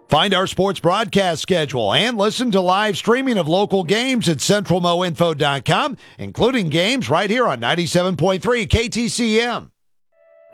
Find our sports broadcast schedule and listen to live streaming of local games at centralmoinfo.com, including games right here on 97.3 KTCM.